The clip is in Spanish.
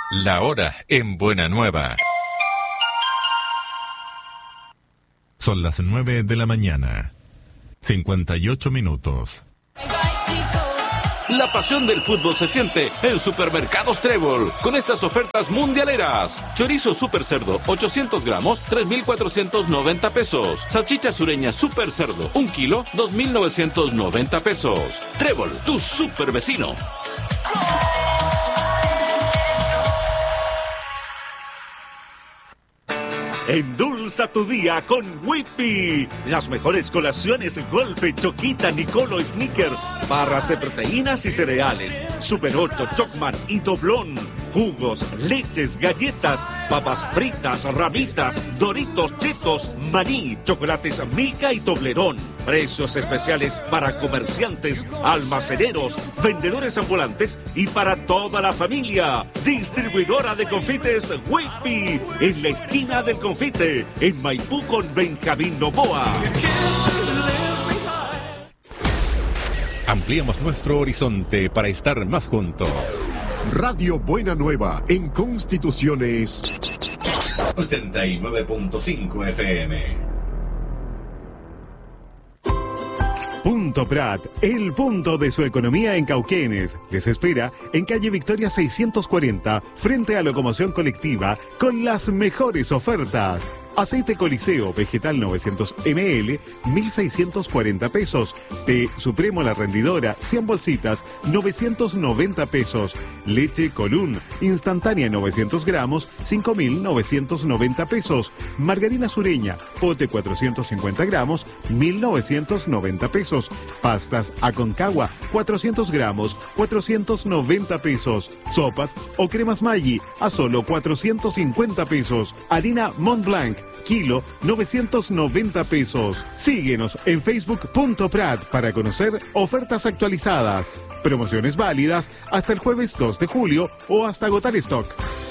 La hora en Buena Nueva. Son las 9 de la mañana. 58 minutos. La pasión del fútbol se siente en Supermercados Trébol, con estas ofertas mundialeras. Chorizo super cerdo, 800 gramos, 3,490 pesos. Salchicha sureña super cerdo, 1 kilo, 2,990 pesos. Trébol, tu super vecino. Endulza tu día con Whippy. Las mejores colaciones: Golpe, Choquita, Nicolo, Snicker, barras de proteínas y cereales, Super 8, Chocman y Doblón, jugos, leches, galletas, papas fritas, ramitas, Doritos, Chetos, maní, chocolates Milka y Toblerón. Precios especiales para comerciantes, almaceneros, vendedores ambulantes y para toda la familia. Distribuidora de confites Whippy, en la esquina del confite, en Maipú con Benjamín Novoa. Ampliamos nuestro horizonte para estar más juntos. Radio Buena Nueva en Constituciones 89.5 FM. Punto Prat, el punto de su economía en Cauquenes. Les espera en calle Victoria 640, frente a Locomoción Colectiva, con las mejores ofertas. Aceite Coliseo vegetal 900 ml, 1.640 pesos. Té Supremo La Rendidora, 100 bolsitas, 990 pesos. Leche Colún, instantánea 900 gramos, 5.990 pesos. Margarina Sureña, pote 450 gramos, 1.990 pesos. Pastas Aconcagua, 400 gramos, 490 pesos. Sopas o cremas Maggi, a solo 450 pesos. Harina Mont Blanc, kilo, 990 pesos. Síguenos en Facebook.prat para conocer ofertas actualizadas. Promociones válidas hasta el jueves 2 de julio o hasta agotar stock.